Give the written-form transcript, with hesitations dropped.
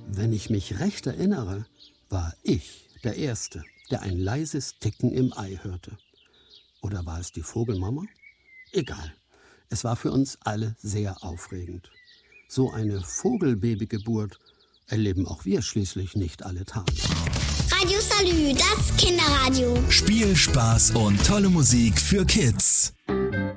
Wenn ich mich recht erinnere, war ich der Erste, der ein leises Ticken im Ei hörte. Oder war es die Vogelmama? Egal. Es war für uns alle sehr aufregend. So eine Vogelbabygeburt erleben auch wir schließlich nicht alle Tage. Radio Salü, das Kinderradio. Spiel, Spaß und tolle Musik für Kids.